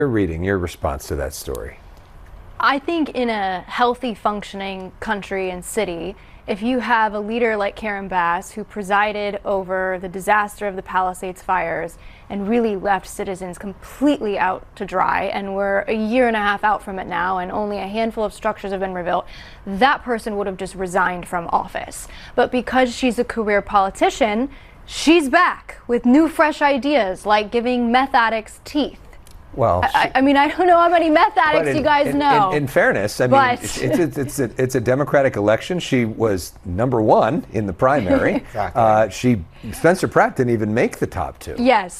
Your reading, your response to that story. I think in a healthy, functioning country and city, if you have a leader like Karen Bass, who presided over the disaster of the Palisades fires and really left citizens completely out to dry, and we're a year and a half out from it now, and only a handful of structures have been rebuilt, that person would have just resigned from office. But because she's a career politician, she's back with new, fresh ideas, like giving meth addicts teeth. Well, I mean, I don't know how many meth addicts you guys know. In fairness, I mean, it's a Democratic election. She was #1 in the primary. Exactly. Spencer Pratt didn't even make the top 2. Yes.